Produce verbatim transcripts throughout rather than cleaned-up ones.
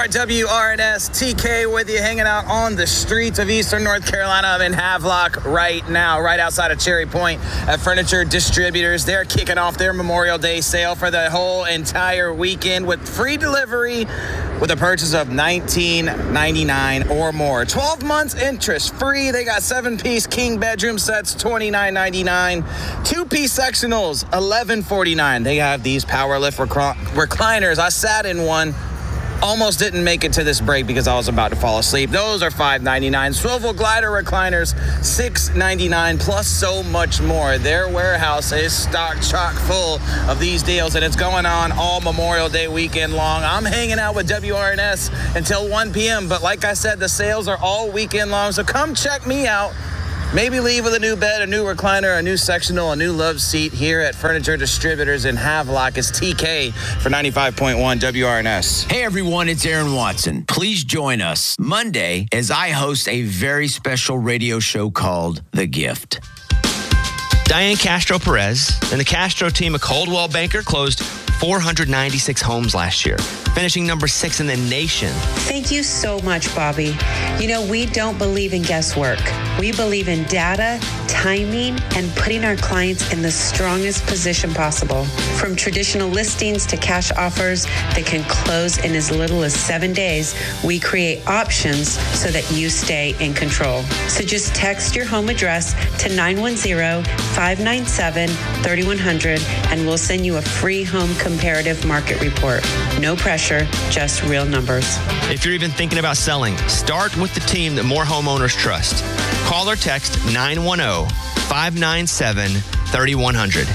are W R N S, T K with you, hanging out on the streets of Eastern North Carolina. I'm in Havelock right now, right outside of Cherry Point at Furniture Distributors. They're kicking off their Memorial Day sale for the whole entire weekend with free delivery with a purchase of nineteen ninety-nine dollars or more. twelve months interest free. They got seven-piece king bedroom sets, twenty-nine ninety-nine. Two-piece sectionals, eleven forty-nine. They have these power lift rec- recliners. I sat in one. Almost didn't make it to this break because I was about to fall asleep. Those are five ninety-nine. Swivel glider recliners, six ninety-nine, plus so much more. Their warehouse is stocked chock full of these deals, and it's going on all Memorial Day weekend long. I'm hanging out with W R N S until one p.m., but like I said, the sales are all weekend long, so come check me out. Maybe leave with a new bed, a new recliner, a new sectional, a new love seat here at Furniture Distributors in Havelock. It's T K for ninety-five point one W R N S. Hey everyone, it's Aaron Watson. Please join us Monday as I host a very special radio show called The Gift. Diane Castro Perez and the Castro team of Coldwell Banker closed four hundred ninety-six homes last year, finishing number six in the nation. Thank you so much, Bobby. You know, we don't believe in guesswork. We believe in data, timing, and putting our clients in the strongest position possible. From traditional listings to cash offers that can close in as little as seven days, we create options so that you stay in control. So just text your home address to nine one zero, five nine seven, three one zero zero and we'll send you a free home comparative market report. No pressure, just real numbers. If you're even thinking about selling, start with the team that more homeowners trust. Call or text nine one zero, five nine seven, three one zero zero.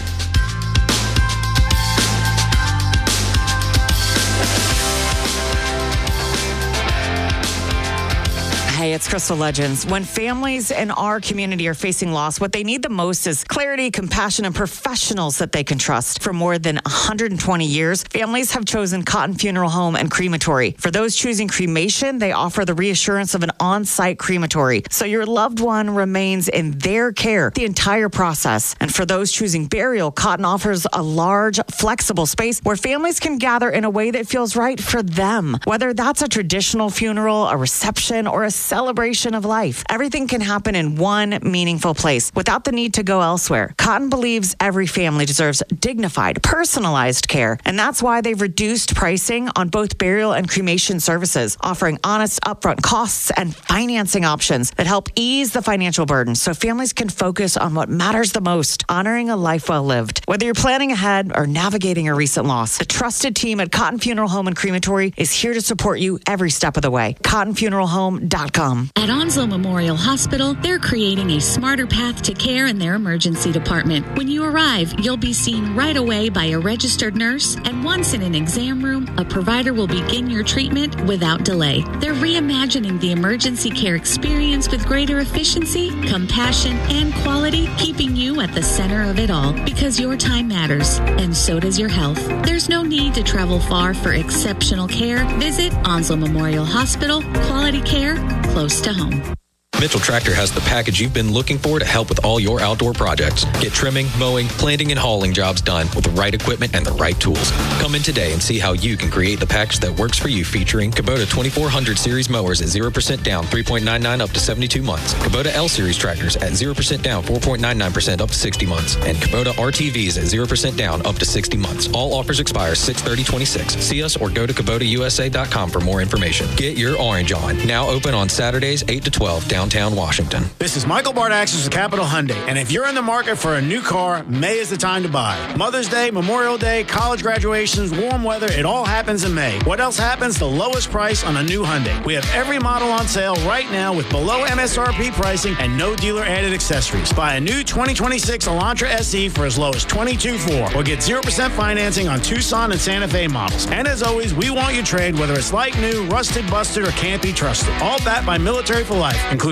Hey, it's Crystal Legends. When families in our community are facing loss, what they need the most is clarity, compassion, and professionals that they can trust. For more than one hundred twenty years, families have chosen Cotton Funeral Home and Crematory. For those choosing cremation, they offer the reassurance of an on-site crematory, so your loved one remains in their care the entire process. And for those choosing burial, Cotton offers a large, flexible space where families can gather in a way that feels right for them. Whether that's a traditional funeral, a reception, or a celebration of life. Everything can happen in one meaningful place without the need to go elsewhere. Cotton believes every family deserves dignified, personalized care, and that's why they've reduced pricing on both burial and cremation services, offering honest upfront costs and financing options that help ease the financial burden so families can focus on what matters the most, honoring a life well lived. Whether you're planning ahead or navigating a recent loss, the trusted team at Cotton Funeral Home and Crematory is here to support you every step of the way. cotton funeral home dot com. At Onslow Memorial Hospital, they're creating a smarter path to care in their emergency department. When you arrive, you'll be seen right away by a registered nurse, and once in an exam room, a provider will begin your treatment without delay. They're reimagining the emergency care experience with greater efficiency, compassion, and quality, keeping you at the center of it all, because your time matters, and so does your health. There's no need to travel far for exceptional care. Visit Onslow Memorial Hospital. Quality care close to home. Mitchell Tractor has the package you've been looking for to help with all your outdoor projects. Get trimming, mowing, planting, and hauling jobs done with the right equipment and the right tools. Come in today and see how you can create the package that works for you, featuring Kubota twenty-four hundred series mowers at zero percent down, three point nine nine up to seventy-two months. Kubota L series tractors at zero percent down, four point nine nine percent up to sixty months. And Kubota R T Vs at zero percent down up to sixty months. All offers expire six thirty twenty-six. See us or go to Kubota U S A dot com for more information. Get your orange on. Now open on Saturdays eight to twelve downtown Washington. This is Michael Bardaxis with Capital Hyundai, and if you're in the market for a new car, May is the time to buy. Mother's Day, Memorial Day, college graduations, warm weather, it all happens in May. What else happens? The lowest price on a new Hyundai. We have every model on sale right now with below M S R P pricing and no dealer-added accessories. Buy a new twenty twenty-six Elantra S E for as low as twenty-two thousand four hundred dollars or get zero percent financing on Tucson and Santa Fe models. And as always, we want your trade, whether it's like new, rusted, busted, or can't be trusted. All backed by Military for Life, including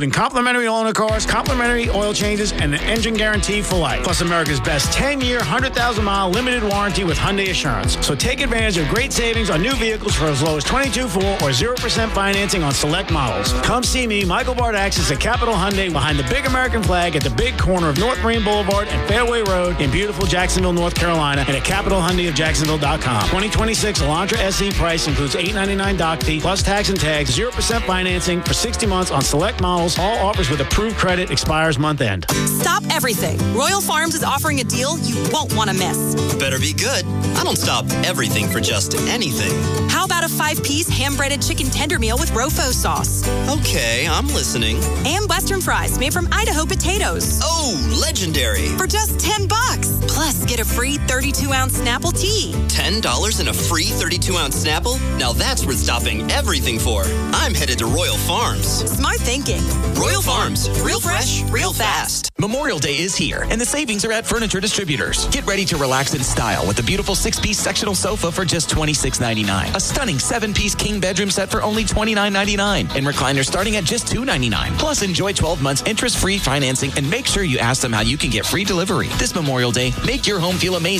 including complimentary oil in the cars, complimentary oil changes, and an engine guarantee for life. Plus America's best ten-year, one hundred thousand mile limited warranty with Hyundai Assurance. So take advantage of great savings on new vehicles for as low as twenty-two point four or zero percent financing on select models. Come see me, Michael Bardaxis at Capital Hyundai behind the big American flag at the big corner of North Marine Boulevard and Fairway Road in beautiful Jacksonville, North Carolina, and at capital hyundai of jacksonville dot com. twenty twenty-six Elantra S E price includes eight ninety-nine doc fee plus tax and tags, zero percent financing for sixty months on select models. All offers with approved credit expires month end. Stop everything. Royal Farms is offering a deal you won't want to miss. Better be good. I don't stop everything for just anything. How about a five-piece ham-breaded chicken tender meal with Rofo sauce? Okay, I'm listening. And Western fries made from Idaho potatoes. Oh, legendary. For just ten bucks. Plus, get a free thirty-two ounce Snapple tea. ten dollars and a free thirty-two ounce Snapple? Now that's worth stopping everything for. I'm headed to Royal Farms. Smart thinking. Royal Farms. Real fresh, real fast. Memorial Day is here, and the savings are at Furniture Distributors. Get ready to relax in style with a beautiful six-piece sectional sofa for just twenty-six ninety-nine. A stunning seven-piece king bedroom set for only twenty-nine ninety-nine. And recliners starting at just two ninety-nine. Plus, enjoy twelve months interest-free financing, and make sure you ask them how you can get free delivery. This Memorial Day, make your home feel amazing